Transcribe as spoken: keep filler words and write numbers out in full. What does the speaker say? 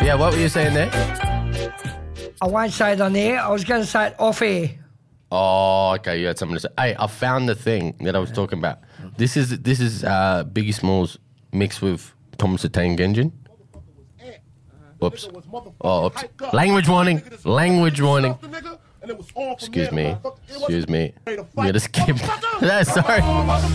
Yeah, what were you saying there? I won't say it on air. I was going to say it off air. Oh, okay. You had something to say. Hey, I found the thing that I was talking about. This is this is uh, Biggie Smalls mixed with Thomas the Tank Engine. Oops. Oh, oops. Language warning. Language warning. Excuse me. Excuse me. You gotta skip. No, sorry.